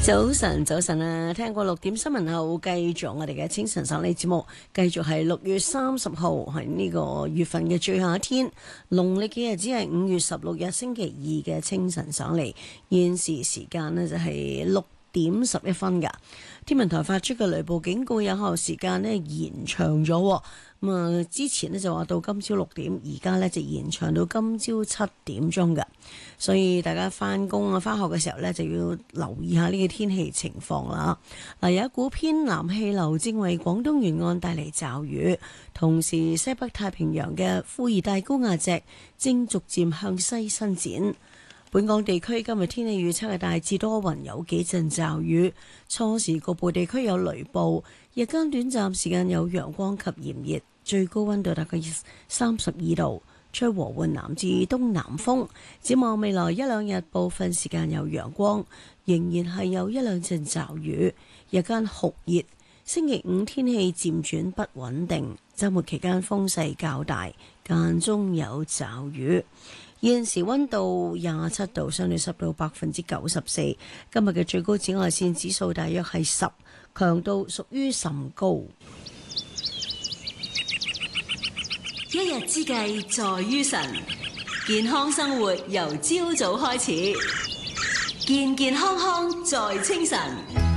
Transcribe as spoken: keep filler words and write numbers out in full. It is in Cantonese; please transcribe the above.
早晨，早晨啊！聽過六點新聞後，繼續我哋嘅清晨省理節目，繼續係六月三十號，係呢個月份嘅最後一天。農曆嘅日子係五月十六日星期二嘅清晨省理，現時時間呢就係六點十一分噶。天文台發出嘅雷暴警告有效時間呢延長咗。咁啊，之前呢就話到今朝六點，而家呢就延長到今朝七點鐘㗎。所以大家翻工啊、翻學嘅時候呢，就要留意下呢個天氣情況啦。嗱，有一股偏南氣流正為廣東沿岸帶嚟驟雨，同時西北太平洋嘅副熱帶高壓脊正逐漸向西伸展。本港地區今日天氣預測係大致多雲，有幾陣驟雨，初時局部地區有雷暴，日間短暫時間有陽光及炎熱，最高溫度大概三十二度，吹和緩南至東南風。展望未來一兩日，部分時間有陽光，仍然係有一兩陣驟雨，日間酷熱。星期五天氣漸轉不穩定，週末期間風勢較大，間中有驟雨。現時溫度廿七度，相對濕度百分之九十四。今日嘅最高紫外線指數大約係十，強度屬於甚高。 一日之計在於晨，健康生活由朝早開始，健健康康在清晨。